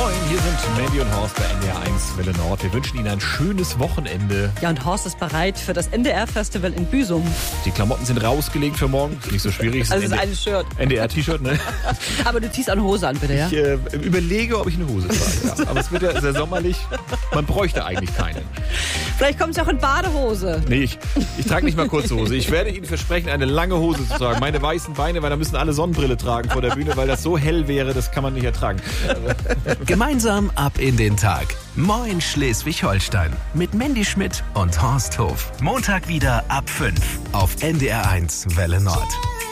Moin, hier sind Mandy und Horst bei NDR 1 Welle Nord. Wir wünschen Ihnen ein schönes Wochenende. Ja, und Horst ist bereit für das NDR-Festival in Büsum. Die Klamotten sind rausgelegt für morgen. Ist nicht so schwierig. Also es ist ein Shirt. NDR-T-Shirt, ne? Aber du ziehst eine Hose an, bitte, ja? Ich überlege, ob ich eine Hose trage. Ja. Aber es wird ja sehr sommerlich. Man bräuchte eigentlich keinen. Vielleicht kommst du auch in Badehose. Nee, ich trage nicht mal kurze Hose. Ich werde Ihnen versprechen, eine lange Hose zu tragen. Meine weißen Beine, weil da müssen alle Sonnenbrille tragen vor der Bühne, weil das so hell wäre, das kann man nicht ertragen. Gemeinsam ab in den Tag. Moin Schleswig-Holstein mit Mandy Schmidt und Horst Hof. Montag wieder ab 5 auf NDR 1 Welle Nord.